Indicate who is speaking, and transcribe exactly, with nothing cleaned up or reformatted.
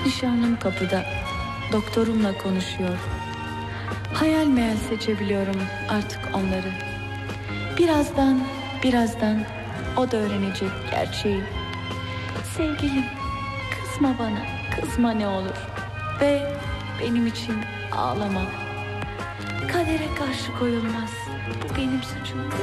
Speaker 1: Nişanlım kapıda, doktorumla konuşuyor. Hayal meyal seçebiliyorum artık onları. Birazdan, birazdan o da öğrenecek gerçeği. Sevgilim, kızma bana, kızma ne olur. Ve benim için ağlama. Kadere karşı koyulmaz, bu benim suçum